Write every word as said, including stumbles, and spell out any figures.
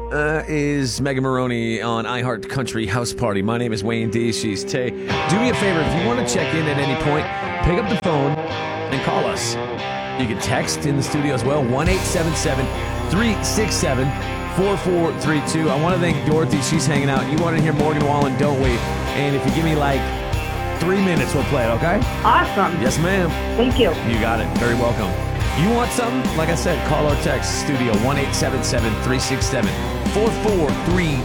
uh, is Megan Maroney on iHeart Country House Party. My name is Wayne D. She's Tay. Do me a favor, if you want to check in at any point, pick up the phone and call us. You can text in the studio as well, one eight seven seven, three six seven, four four three two. I want to thank Dorothy. She's hanging out. You want to hear Morgan Wallen, don't we? And if you give me like three minutes, we'll play it, okay? Awesome. Yes, ma'am. Thank you. You got it. Very welcome. You want something? Like I said, call or text studio one eight seven seven, three six seven, four four three